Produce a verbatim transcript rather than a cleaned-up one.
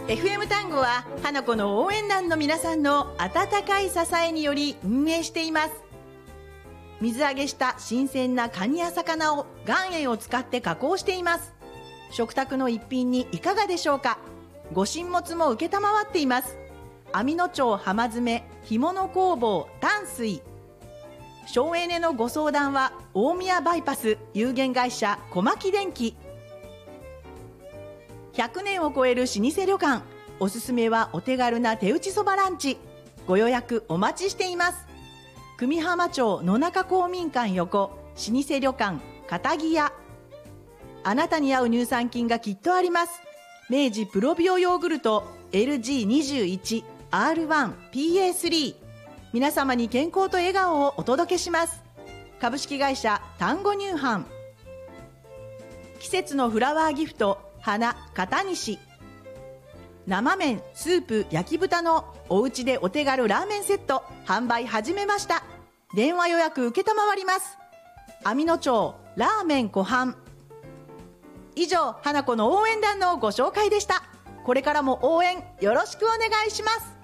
エフエム タンゴは花子の応援団の皆さんの温かい支えにより運営しています。水揚げした新鮮なカニや魚を岩塩を使って加工しています。食卓の一品にいかがでしょうか。ご神物も承っています。網野町浜詰干物工房淡水。省エネのご相談は大宮バイパス有限会社小牧電機。ひゃくねんを超える老舗旅館、おすすめはお手軽な手打ちそばランチ。ご予約お待ちしています。久美浜町野中公民館横、老舗旅館片木屋。あなたに合う乳酸菌がきっとあります。明治プロビオヨーグルト エルジーにじゅういちアールワンピーエースリー。 皆様に健康と笑顔をお届けします。株式会社丹後乳販。季節のフラワーギフト花片西。生麺スープ焼き豚のおうちでお手軽ラーメンセット販売始めました。電話予約受けたまわります。網野町ラーメン湖畔。以上、花子の応援団のご紹介でした。これからも応援よろしくお願いします。